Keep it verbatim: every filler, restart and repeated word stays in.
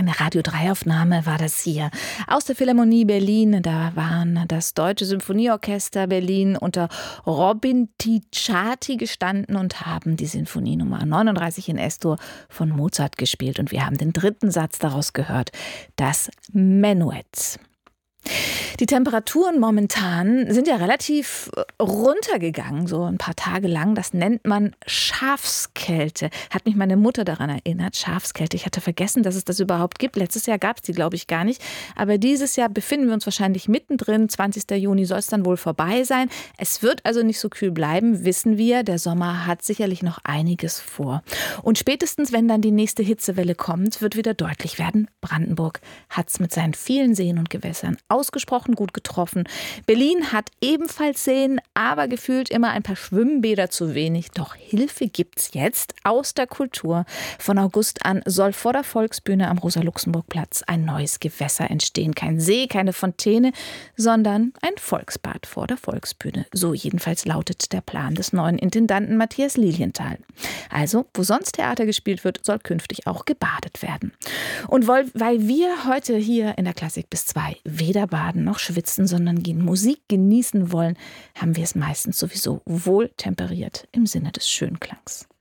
Eine Radio drei Aufnahme war das hier aus der Philharmonie Berlin. Da waren das Deutsche Symphonieorchester Berlin unter Robin Ticciati gestanden und haben die Sinfonie Nummer neununddreißig in S-Dur von Mozart gespielt. Und wir haben den dritten Satz daraus gehört, das Menuett. Die Temperaturen momentan sind ja relativ runtergegangen, so ein paar Tage lang. Das nennt man Schafskälte. Hat mich meine Mutter daran erinnert, Schafskälte. Ich hatte vergessen, dass es das überhaupt gibt. Letztes Jahr gab es die, glaube ich, gar nicht. Aber dieses Jahr befinden wir uns wahrscheinlich mittendrin. zwanzigster Juni soll es dann wohl vorbei sein. Es wird also nicht so kühl bleiben, wissen wir. Der Sommer hat sicherlich noch einiges vor. Und spätestens, wenn dann die nächste Hitzewelle kommt, wird wieder deutlich werden, Brandenburg hat es mit seinen vielen Seen und Gewässern ausgesprochen gut getroffen. Berlin hat ebenfalls Seen, aber gefühlt immer ein paar Schwimmbäder zu wenig. Doch Hilfe gibt's jetzt aus der Kultur. Von August an soll vor der Volksbühne am Rosa-Luxemburg-Platz ein neues Gewässer entstehen. Kein See, keine Fontäne, sondern ein Volksbad vor der Volksbühne. So jedenfalls lautet der Plan des neuen Intendanten Matthias Lilienthal. Also, wo sonst Theater gespielt wird, soll künftig auch gebadet werden. Und weil wir heute hier in der Klassik bis zwei weder baden noch schwitzen, sondern Musik genießen wollen, haben wir es meistens sowieso wohl temperiert im Sinne des Schönklangs.